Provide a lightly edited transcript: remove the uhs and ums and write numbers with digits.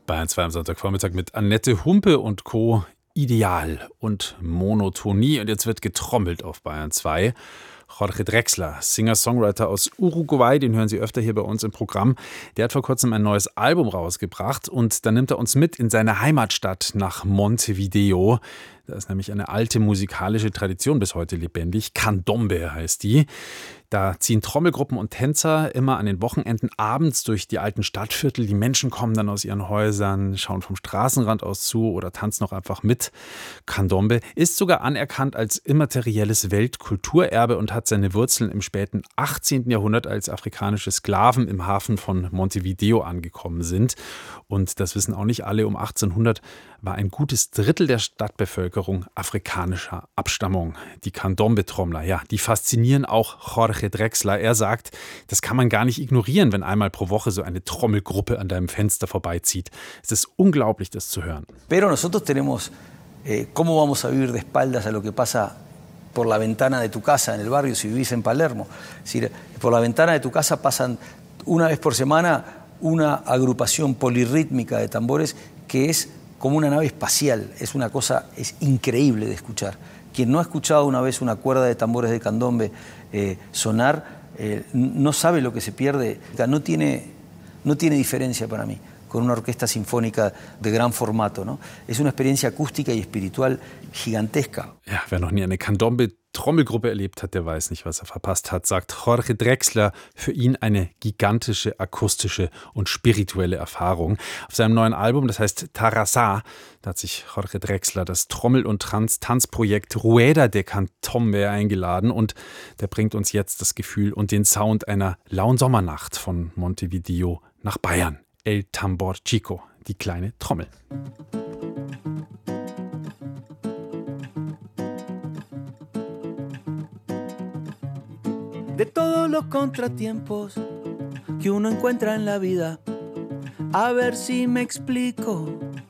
Bayern 2 am Sonntagvormittag mit Annette Humpe und Co. Ideal und Monotonie. Und jetzt wird getrommelt auf Bayern 2. Jorge Drexler, Singer-Songwriter aus Uruguay, den hören Sie öfter hier bei uns im Programm. Der hat vor kurzem ein neues Album rausgebracht und da nimmt er uns mit in seine Heimatstadt nach Montevideo. Da ist nämlich eine alte musikalische Tradition bis heute lebendig. Candombe heißt die. Da ziehen Trommelgruppen und Tänzer immer an den Wochenenden abends durch die alten Stadtviertel. Die Menschen kommen dann aus ihren Häusern, schauen vom Straßenrand aus zu oder tanzen auch einfach mit. Candombe ist sogar anerkannt als immaterielles Weltkulturerbe und hat seine Wurzeln im späten 18. Jahrhundert, als afrikanische Sklaven im Hafen von Montevideo angekommen sind. Und das wissen auch nicht alle, um 1800 war ein gutes Drittel der Stadtbevölkerung afrikanischer Abstammung. Die Candombe-Trommler, ja, die faszinieren auch Jorge Drexler. Er sagt, das kann man gar nicht ignorieren, wenn einmal pro Woche so eine Trommelgruppe an deinem Fenster vorbeizieht. Es ist unglaublich, das zu hören. Pero nosotros tenemos, ¿cómo vamos a vivir de espaldas a lo que pasa por la ventana de tu casa en el barrio si vivís en Palermo? Es decir, por la ventana de tu casa pasan una vez por semana una agrupación polirrítmica de tambores que es como una nave espacial. Es una cosa, es increíble de escuchar. Quien no ha escuchado una vez una cuerda de tambores de candombe sonar, no sabe lo que se pierde. No tiene diferencia para mí con una orquesta sinfónica de gran formato, ¿no? Es una experiencia acústica y espiritual gigantesca. Ja, wer noch nie eine Candombe-Trommelgruppe erlebt hat, der weiß nicht, was er verpasst hat, sagt Jorge Drexler. Für ihn eine gigantische akustische und spirituelle Erfahrung. Auf seinem neuen Album, das heißt Tarazá, da hat sich Jorge Drexler das Trommel- und Tanzprojekt Rueda de Candombe eingeladen und der bringt uns jetzt das Gefühl und den Sound einer lauen Sommernacht von Montevideo nach Bayern. El Tambor Chico, die kleine Trommel. De todos los contratiempos que uno encuentra en la vida, a ver si me explico.